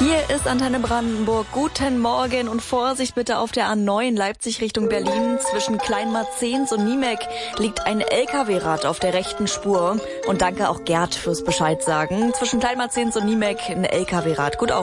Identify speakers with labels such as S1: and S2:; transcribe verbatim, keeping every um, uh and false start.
S1: Hier ist Antenne Brandenburg. Guten Morgen und Vorsicht bitte auf der A neun Leipzig Richtung Berlin. Zwischen Kleinmarzens und Niemek liegt ein L K W-Rad auf der rechten Spur. Und danke auch Gerd fürs Bescheid sagen. Zwischen Kleinmarzens und Niemek ein L K W-Rad. Gut auf.